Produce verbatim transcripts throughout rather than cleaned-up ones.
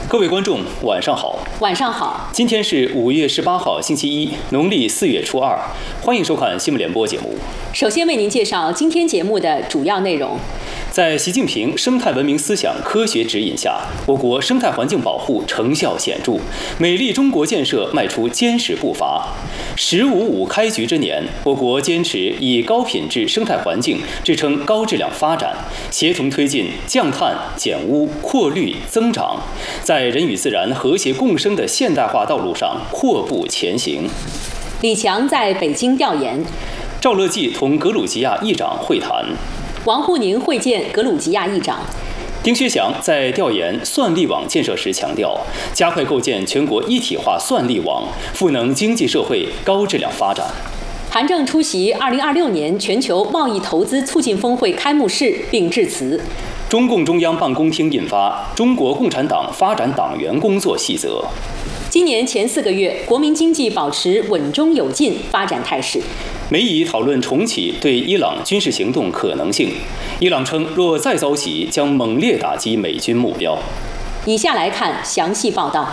各位观众，晚上好。 晚上好。 今天是五月十八号，星期一，农历四月初二。欢迎收看新闻联播节目。 首先为您介绍今天节目的主要内容。 在习近平生态文明思想科学指引下，我国生态环境保护成效显著，美丽中国建设迈出坚实步伐。“十五五”开局之年，我国坚持以高品质生态环境支撑高质量发展，协同推进降碳、减污、扩绿、增长，在人与自然和谐共生的现代化道路上阔步前行。 李强在北京调研， 赵乐际同格鲁吉亚议长会谈。 王沪宁会见格鲁吉亚议长。 丁薛祥在调研算力网建设时强调，加快构建全国一体化算力网，赋能经济社会高质量发展。 韩正出席二零二六年全球贸易投资促进峰会开幕式并致辞。 中共中央办公厅印发《中国共产党发展党员工作细则》。 今年前四个月，国民经济保持稳中有进发展态势。 美以讨论重启对伊朗军事行动可能性，伊朗称若再遭袭，将猛烈打击美军目标。 以下来看详细报道。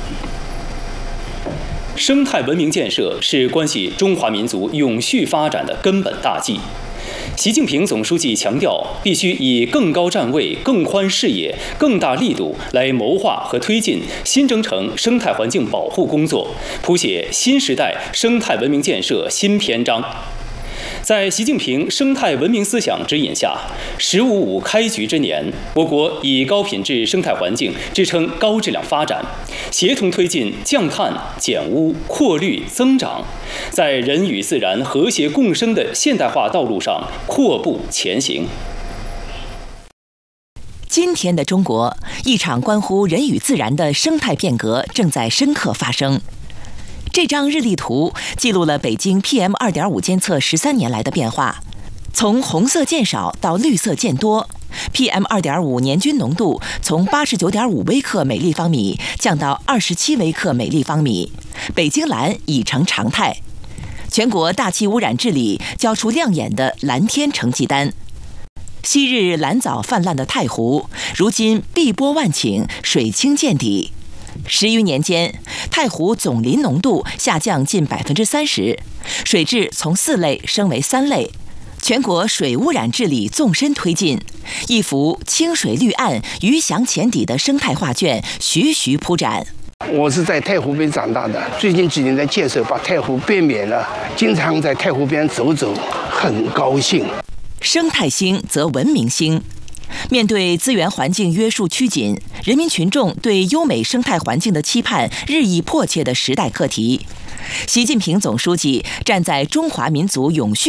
生态文明建设是关系中华民族永续发展的根本大计。习近平总书记强调，必须以更高站位、更宽视野、更大力度来谋划和推进新征程生态环境保护工作，谱写新时代生态文明建设新篇章。在习近平生态文明思想指引下，“十五五”开局之年，我国以高品质生态环境支撑高质量发展，协同推进降碳、减污、扩绿、增长，在人与自然和谐共生的现代化道路上阔步前行。 今天的中国，一场关乎人与自然的生态变革正在深刻发生。这张日历图记录了北京 P M 二点五 监测十三年来的变化，从红色渐少到绿色渐多 ，P M 二点五 年均浓度从八十九点五微克每立方米降到二十七微克每立方米，北京蓝已成常态。全国大气污染治理交出亮眼的蓝天成绩单。昔日蓝藻泛滥的太湖，如今碧波万顷，水清见底。十余年间，太湖总磷浓度下降近百分之三十，水质从四类升为三类。全国水污染治理纵深推进，一幅清水绿岸、鱼翔浅底的生态画卷徐徐铺展。 我是在太湖边长大的，最近几年的建设把太湖变美了，经常在太湖边走走，很高兴。 生态兴则文明兴。面对资源环境约束趋紧，人民群众对优美生态环境的期盼日益迫切的时代课题，习近平总书记站在中华民族永续